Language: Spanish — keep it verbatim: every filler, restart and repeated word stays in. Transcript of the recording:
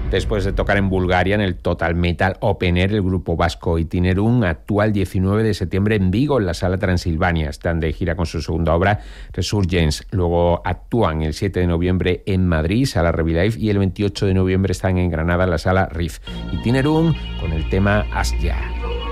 Después de tocar en Bulgaria en el Total Metal Open Air, el grupo vasco Itinerum actúa el diecinueve de septiembre en Vigo, en la Sala Transilvania. Están de gira con su segunda obra, Resurgence. Luego actúan el siete de noviembre en Madrid, Sala Revilife, y el veintiocho de noviembre están en Granada, en la Sala Riff. Itinerum con el tema Asya.